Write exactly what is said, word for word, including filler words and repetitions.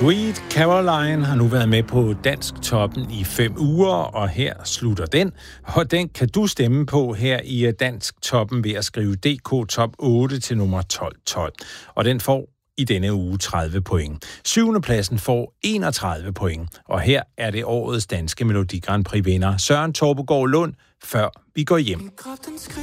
Sweet Caroline har nu været med på Dansk Toppen i fem uger, og her slutter den. Og den kan du stemme på her i Dansk Toppen ved at skrive D K Top otte til nummer tolv tolv. Og den får i denne uge tredive point. Syvende pladsen får enogtredive point. Og her er det årets danske Melodi Grand Prix vinder Søren Torpegaard Lund, Før vi går hjem.